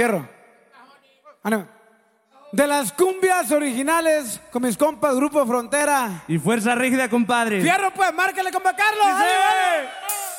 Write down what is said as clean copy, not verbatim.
Fierro. Ánimo. De las cumbias originales con mis compas Grupo Frontera. Y Fuerza Rígida, compadre. Fierro, pues, márquele, compa Carlos. ¡Sí! ¡Ánimo!